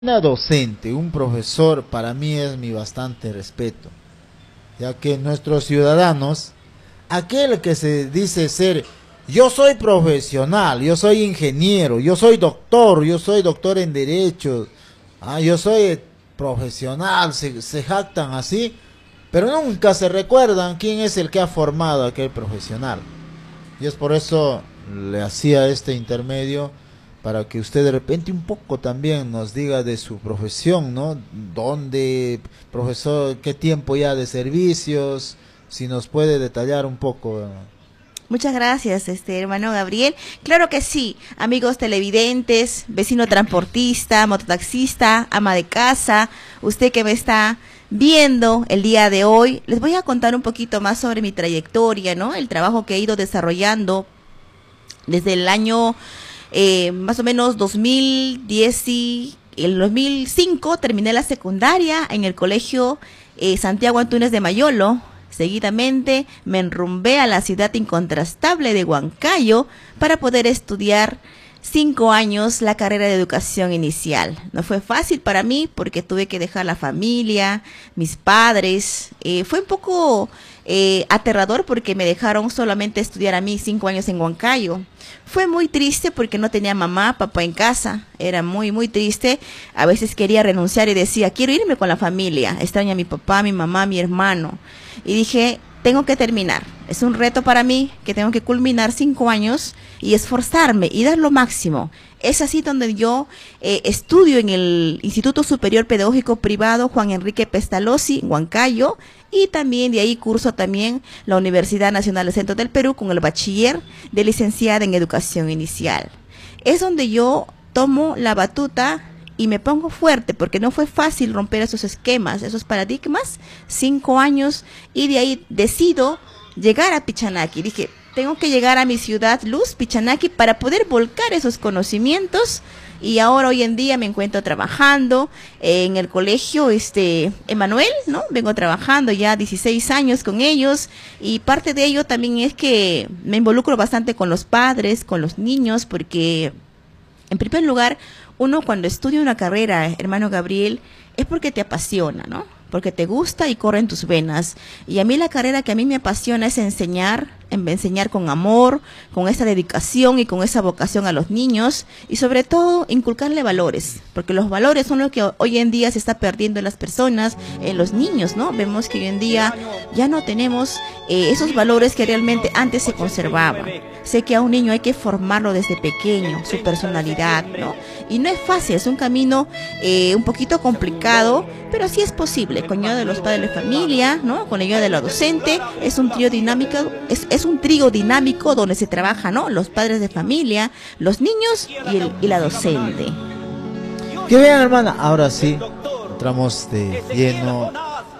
Una docente, un profesor, para mí es mi bastante respeto, ya que nuestros ciudadanos, aquel que se dice ser, yo soy profesional, yo soy ingeniero, yo soy doctor en derecho, yo soy profesional, se jactan así, pero nunca se recuerdan quién es el que ha formado a aquel profesional. Y es por eso le hacía este intermedio para que usted de repente un poco también nos diga de su profesión, ¿no? ¿Dónde, profesor, qué tiempo ya de servicios? Si nos puede detallar un poco. Muchas gracias, hermano Gabriel. Claro que sí, amigos televidentes, vecino transportista, mototaxista, ama de casa, usted que me está viendo el día de hoy, les voy a contar un poquito más sobre mi trayectoria, ¿no? El trabajo que he ido desarrollando desde el año más o menos 2010 y el 2005 terminé la secundaria en el colegio Santiago Antúnez de Mayolo. Seguidamente me enrumbé a la ciudad incontrastable de Huancayo para poder estudiar 5 años la carrera de educación inicial. No fue fácil para mí porque tuve que dejar la familia, mis padres. Fue un poco aterrador porque me dejaron solamente estudiar a mí 5 años en Huancayo. Fue muy triste porque no tenía mamá, papá en casa. Era muy, muy triste. A veces quería renunciar y decía, quiero irme con la familia. Extraño a mi papá, mi mamá, mi hermano. Y dije, tengo que terminar. Es un reto para mí que tengo que culminar 5 años y esforzarme y dar lo máximo. Es así donde yo estudio en el Instituto Superior Pedagógico Privado Juan Enrique Pestalozzi, Huancayo, y también de ahí curso también la Universidad Nacional del Centro del Perú con el bachiller de licenciada en Educación Inicial. Es donde yo tomo la batuta y me pongo fuerte porque no fue fácil romper esos esquemas, esos paradigmas, 5 años, y de ahí decido llegar a Pichanaki. Dije, tengo que llegar a mi ciudad luz, Pichanaki, para poder volcar esos conocimientos. Y ahora hoy en día me encuentro trabajando en el colegio Emanuel, ¿no? Vengo trabajando ya 16 años con ellos, y parte de ello también es que me involucro bastante con los padres, con los niños, porque en primer lugar, uno cuando estudia una carrera, hermano Gabriel, es porque te apasiona, ¿no? Porque te gusta y corre en tus venas. Y a mí la carrera que a mí me apasiona es enseñar con amor, con esa dedicación y con esa vocación a los niños, y sobre todo inculcarle valores, porque los valores son lo que hoy en día se está perdiendo en las personas, en los niños, ¿no? Vemos que hoy en día ya no tenemos esos valores que realmente antes se conservaban. Sé que a un niño hay que formarlo desde pequeño, su personalidad, ¿no? Y no es fácil, es un camino un poquito complicado, pero sí es posible, con ayuda de los padres de familia, ¿no? Con ayuda de la docente, es un trío dinámico, es un trío dinámico donde se trabaja, ¿no? Los padres de familia, los niños y la docente. Qué bien, hermana. Ahora sí, entramos de lleno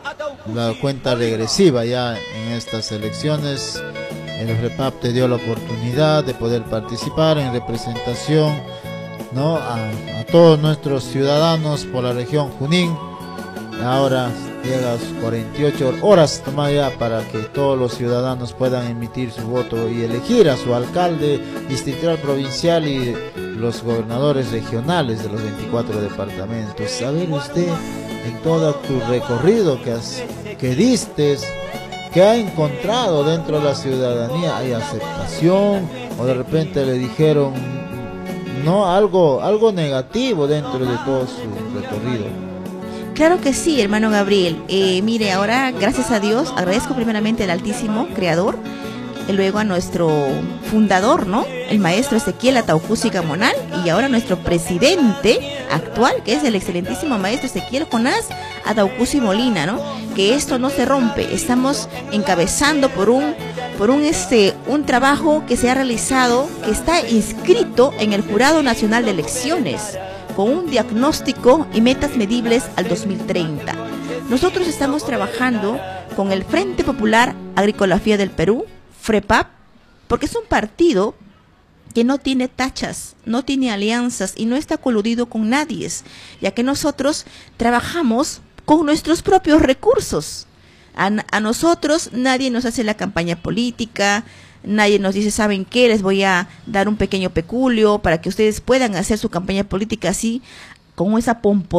la cuenta regresiva ya en estas elecciones. El REPAP te dio la oportunidad de poder participar en representación, ¿no? a todos nuestros ciudadanos por la región Junín. Ahora llega a 48 horas nomás ya para que todos los ciudadanos puedan emitir su voto y elegir a su alcalde distrital, provincial y los gobernadores regionales de los 24 departamentos. A ver usted, en todo tu recorrido que diste, ¿qué ha encontrado dentro de la ciudadanía? ¿Hay aceptación? ¿O de repente le dijeron no algo negativo dentro de todo su recorrido? Claro que sí, hermano Gabriel. Mire, ahora, gracias a Dios, agradezco primeramente al Altísimo Creador, y luego a nuestro fundador, ¿no? El maestro Ezequiel Ataucusi Gamonal, y ahora nuestro presidente actual, que es el excelentísimo maestro Ezequiel Jonás Ataucusi Molina, ¿no? Que esto no se rompe. Estamos encabezando por un trabajo que se ha realizado, que está inscrito en el Jurado Nacional de Elecciones, con un diagnóstico y metas medibles al 2030. Nosotros estamos trabajando con el Frente Popular Agricolafía del Perú, FREPAP, porque es un partido que no tiene tachas, no tiene alianzas y no está coludido con nadie, ya que nosotros trabajamos con nuestros propios recursos. A nosotros nadie nos hace la campaña política, nadie nos dice, ¿saben qué? Les voy a dar un pequeño peculio para que ustedes puedan hacer su campaña política así. con esa pomposidad